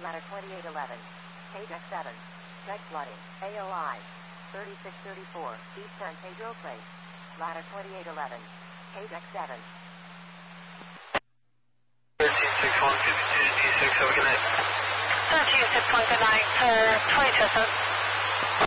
ladder 2811, page X7, check flooding, AOI, 3634, East San Pedro Place, ladder 2811, page X7. 1361, 52, 6, have a good night. 1361, good night, 22.